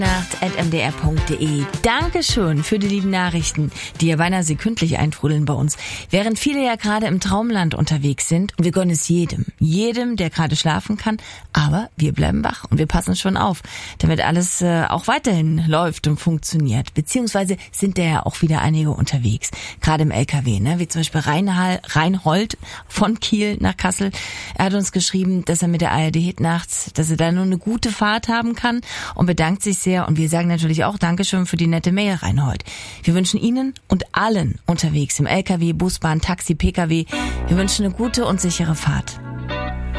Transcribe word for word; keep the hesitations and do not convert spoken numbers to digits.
nacht at m d r punkt d e. Dankeschön für die lieben Nachrichten, die ja beinahe sekündlich eintrudeln bei uns. Während viele ja gerade im Traumland unterwegs sind. Und wir gönnen es jedem. Jedem, der gerade schlafen kann. Aber wir bleiben wach und wir passen schon auf, damit alles äh, auch weiterhin läuft und funktioniert. Beziehungsweise sind da ja auch wieder einige unterwegs. Gerade im L K W, ne? Wie zum Beispiel Reinhal, Reinhold von Kiel nach Kassel. Er hat uns geschrieben, dass er mit der A R D Hit nachts, dass er da nur eine gute Fahrt haben kann und bedankt sich sehr. Und wir sagen natürlich auch Dankeschön für die nette Mail, Reinhold. Wir wünschen Ihnen und allen unterwegs im L K W, Busbahn, Taxi, P K W, wir wünschen eine gute und sichere Fahrt.